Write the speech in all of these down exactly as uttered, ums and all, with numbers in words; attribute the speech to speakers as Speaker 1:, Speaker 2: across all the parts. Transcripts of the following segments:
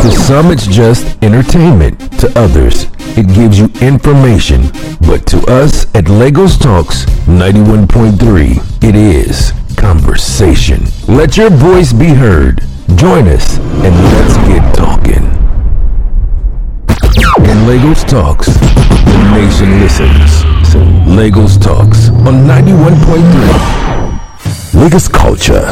Speaker 1: To some, it's just entertainment. To others, it gives you information. But to us at Lagos Talks ninety-one point three, it is conversation. Let your voice be heard. Join us and let's get talking. In Lagos Talks, the nation listens. So Lagos Talks on ninety-one point three. Lagos culture.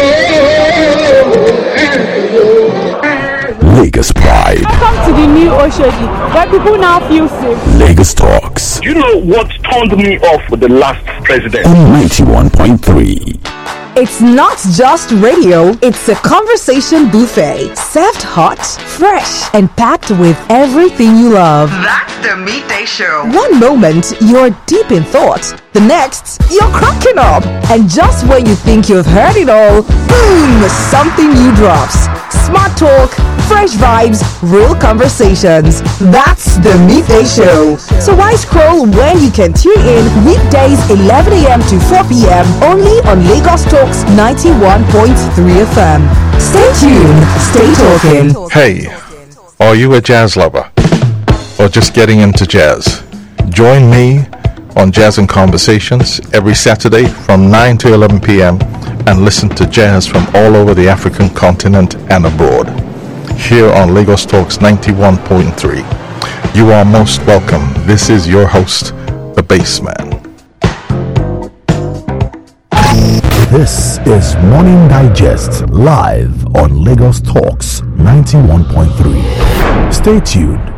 Speaker 1: Lagos pride.
Speaker 2: Welcome to the new Oshodi, where people now feel safe.
Speaker 1: Lagos Talks.
Speaker 3: You know what turned me off with the last president?
Speaker 1: On ninety-one point three.
Speaker 4: It's not just radio, it's a conversation buffet. Served hot, fresh, and packed with everything you love.
Speaker 5: That's the Midday Show.
Speaker 4: One moment, you're deep in thought. The next, you're cracking up. And just when you think you've heard it all, boom, something new drops. Smart talk, fresh vibes, real conversations. That's the Midday Show. So why scroll when you can tune in weekdays eleven a.m. to four p.m. only on Lagos Talks ninety-one point three F M. Stay tuned, stay talking.
Speaker 6: Hey, are you a jazz lover or just getting into jazz? Join me on Jazz and Conversations every Saturday from nine to eleven p.m. and listen to jazz from all over the African continent and abroad. Here on Lagos Talks ninety-one point three. You are most welcome. This is your host, the Bassman.
Speaker 7: This is Morning Digest live on Lagos Talks ninety-one point three. Stay tuned.